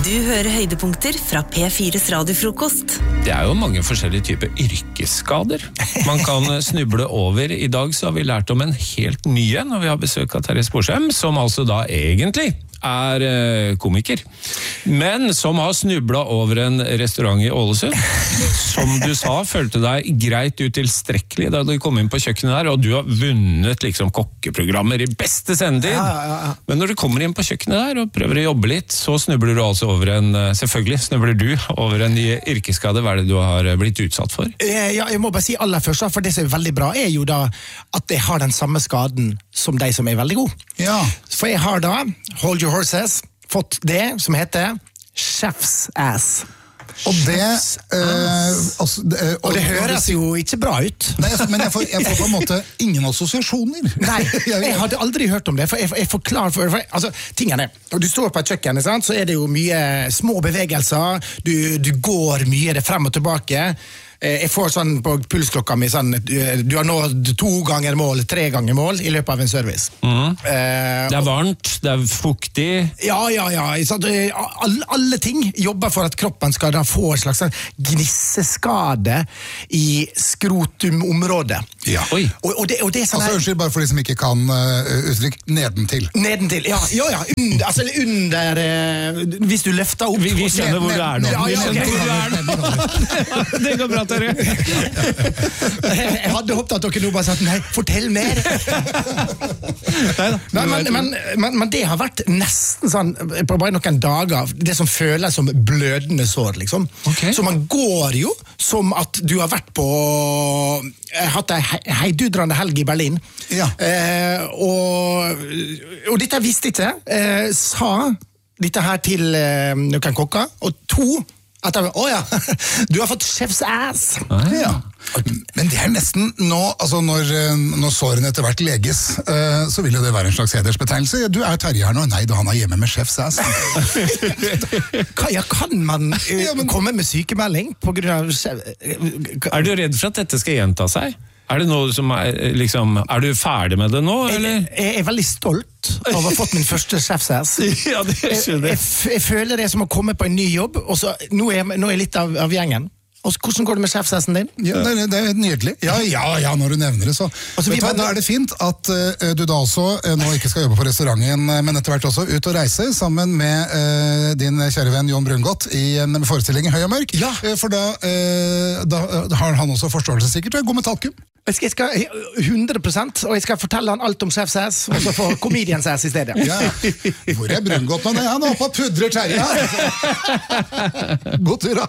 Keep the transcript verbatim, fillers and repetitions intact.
Du hører høydepunkter fra P fires radiofrokost. Det er jo mange forskjellige typer yrkesskader man kan snuble over. I dag så har vi lært om en helt ny en, og vi har besøk av Terje Sporsem, som altså da egentlig er komiker, men som har snublet over en restaurant i Ålesund. Som du sa, følte deg greit utilstrekkelig da du kom inn på kjøkkenet der, og du har vunnet liksom kokkeprogrammer i beste sendetid. Ja, ja, ja. Men når du kommer inn på kjøkkenet der og prøver å jobbe litt, så snubler du altså over en, selvfølgelig snubler du over en ny yrkesskade. Hva er det du har blitt utsatt for? Ja, jeg må bare si aller først, for det som er veldig bra er jo da at jeg har den samme skaden som de som er veldig god. Ja. For jeg har da, hold your horses, fått det som heter chef's ass. Og det, øh, altså, det øh, og, og det høres jo ikke bra ut. Nei, men jeg får, jeg får på en måte ingen assosiasjoner. Nei, jeg hadde aldri hørt om det, for jeg, jeg forklarer for, for altså, tingene, når du står på et kjøkken, sant, så er det jo mye små bevegelser, du, du går mye det frem og tilbake. Jeg får sånn på pulsklokka mi sånn, du har nådd to ganger mål, tre ganger mål i løpet av en service. Mm. Eh, det er varmt, det er fuktig. Ja, ja, ja. Alle, alle ting jobber for at kroppen skal da få en slags gnisseskade i skrotumområdet. Ja. Oi. Og, og det, og det er sånn altså, unnskyld, bare for de som ikke kan uh, uttrykk, nedentil. Nedentil, ja, ja, ja. Under, altså under, uh, hvis du løfter opp. Vi, vi skjønner hvor du er nå. Ja, ja, okay. Hvor du er nå. Det går bra. Jeg hadde håpet at dere nå bare sagt, nei, fortell mer. Nei, men, men, men, men det har vært nesten sånn, på bare noen dager, det som føles som blødende sår, liksom. Okay. Så man går jo som at du har vært på, hatt en heidudrende helg i Berlin. Ja. Eh, og, og dette visste ikke, eh, sa dette her til eh, noen kokker, og to at jeg, å ja, du har fått chef's ass. Ah, ja. Men det er nesten nå, altså når, når sårene etter hvert leges, uh, så vil jo det være en slags hedersbetegnelse. Du er Terje her nå, nei da, han er hjemme med chef's ass. Ja, kan man uh, ja, men... komme med sykemelding på grunn av... Er du redd for at dette skal gjenta seg? Er det noe som er, liksom, er du ferdig med det nå, eller? Jeg, jeg er veldig stolt av å ha fått min første chef's ass. Ja, det skjønner jeg. Jeg, jeg føler det som å komme på en ny jobb, og så, nå, er jeg, nå er jeg litt av, av gjengen. Og hvordan går det med chef's-assen din? Ja, det, det er nydelig. Ja, ja, ja, når du nevner det, så. Altså, vet du hva, da er det fint at uh, du da også uh, nå ikke skal jobbe på restauranten, uh, men etter hvert også ut og reise sammen med uh, din kjære venn Jon Brungot i en forestilling i Høy og Mørk. Ja. Uh, for da, uh, da uh, har han også forståelse sikkert, og er god med talkum. Jeg skal, jeg skal hundre prosent, og jeg skal fortelle han alt om chef's ass, og så få comedian's ass i stedet. Ja. Hvor er Brungot nå? Han er oppe og pudrer Terje. God tur da.